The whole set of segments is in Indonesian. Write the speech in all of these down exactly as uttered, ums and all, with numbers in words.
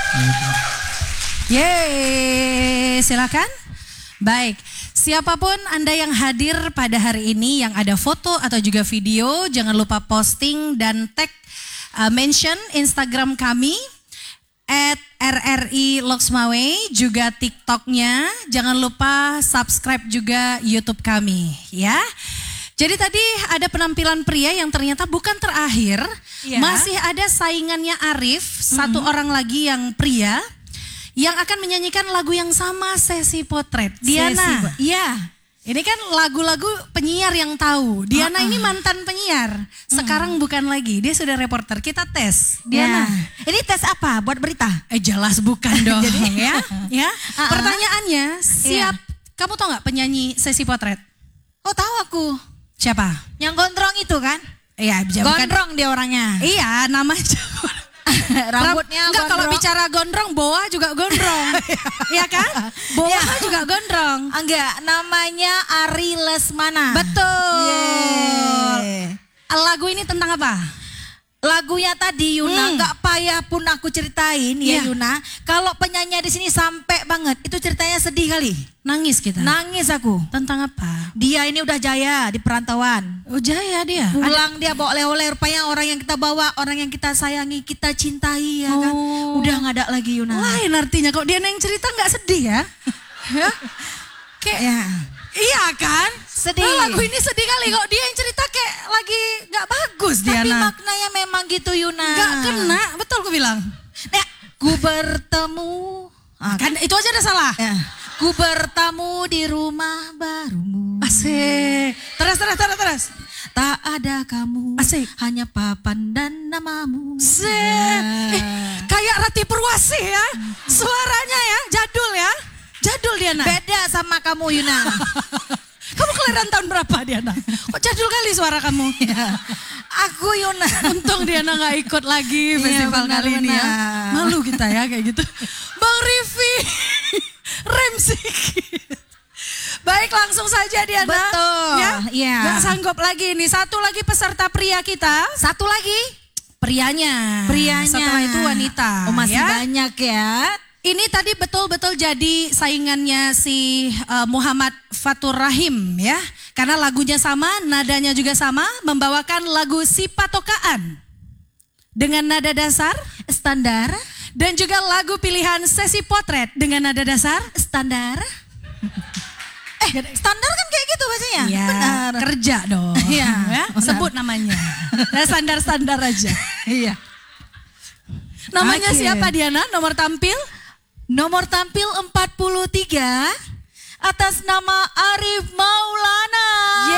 Yeay, silakan. Baik, siapapun Anda yang hadir pada hari ini yang ada foto atau juga video, jangan lupa posting dan tag uh, mention Instagram kami at R R I Loksmawe, juga TikToknya. Jangan lupa subscribe juga YouTube kami, ya. Jadi tadi ada penampilan pria yang ternyata bukan terakhir, ya. Masih ada saingannya Arif, mm-hmm. satu orang lagi yang pria yang akan menyanyikan lagu yang sama, Sesi Potret. Diana, iya. Ini kan lagu-lagu penyiar yang tahu. Diana uh -uh. ini mantan penyiar, sekarang hmm. bukan lagi. Dia sudah reporter. Kita tes. Diana, ya. Ini tes apa? Buat berita? Eh jelas bukan dong. Jadi, ya. ya. Uh -uh. Pertanyaannya, siap? Ya. Kamu tahu nggak penyanyi Sesi Potret? Oh tahu aku. Siapa? Yang gondrong itu kan? Iya, gondrong dia orangnya. Iya, namanya. Rambutnya enggak, kalau bicara gondrong, Boa juga gondrong. Iya kan? Boa ya. juga gondrong. Enggak, namanya Ari Lesmana. Betul. Yeah. Lagu ini tentang apa? Lagunya tadi Yuna, nggak hmm. payah pun aku ceritain ya, ya Yuna. Kalau penyanyi di sini sampai banget, itu ceritanya sedih kali. Nangis kita. Nangis aku. Tentang apa? Dia ini udah jaya di perantauan. Oh jaya dia. Pulang Ada... dia bawa oleh-oleh, rupanya orang yang kita bawa, orang yang kita sayangi, kita cintai ya kan. Oh. Udah nggak ada lagi Yuna. Lain artinya, kok dia yang cerita nggak sedih ya? ya? Kayak. Ya. Iya kan? Sedih. Nah, lagu ini sedih kali kok dia yang cerita kayak lagi gak bagus. Tapi Diana. maknanya memang gitu Yuna. Gak kena, betul aku bilang. Nah, ku bertemu. Ah, kan itu aja udah salah. Ya. Ku bertamu di rumah barumu. Asik. Terus, terus, terus, terus. Tak ada kamu. Asik. Hanya papan dan namamu. Asik. Ya. Eh, kayak Rati Purwasih ya. Suaranya ya, jadul ya. Jadul Diana. Beda sama kamu Yuna. Kamu kelahiran tahun berapa Diana? Kok jadul kali suara kamu? Ya. Aku Yuna. Untung Diana gak ikut lagi festival ya, benar, kali ini ya. benar. Malu kita ya kayak gitu. Bang Rivi, rem sedikit. Baik, langsung saja Diana. Betul. Ya, ya. Gak sanggup lagi nih. Satu lagi peserta pria kita. Satu lagi? Prianya. Prianya. Setelah itu wanita. Oh masih ya. banyak ya. Ini tadi betul-betul jadi saingannya si uh, Muhammad Fatur Rahim ya. Karena lagunya sama, nadanya juga sama, membawakan lagu Si Patokaan dengan nada dasar standar dan juga lagu pilihan Sesi Potret dengan nada dasar standar. Eh, standar kan kayak gitu bacanya. Ya, benar. Kerja dong. Iya, ya, sebut namanya. Standar-standar aja. Iya. Namanya okay. siapa Diana? Nomor tampil? Nomor tampil empat puluh tiga atas nama Arif Maulana.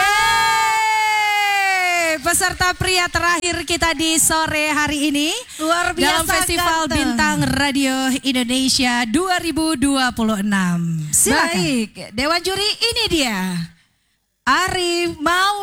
Yeay! Peserta pria terakhir kita di sore hari ini. Luar biasa dalam Festival ganteng. Bintang Radio Indonesia dua ribu dua puluh enam. Silakan. Baik, Dewan Juri ini dia. Arif Maulana.